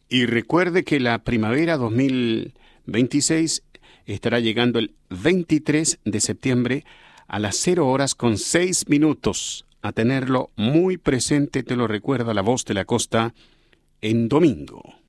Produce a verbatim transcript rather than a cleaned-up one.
Y recuerde que la primavera dos mil veintiséis estará llegando el veintitrés de septiembre a las cero horas con seis minutos. A tenerlo muy presente, te lo recuerda la voz de la costa en domingo.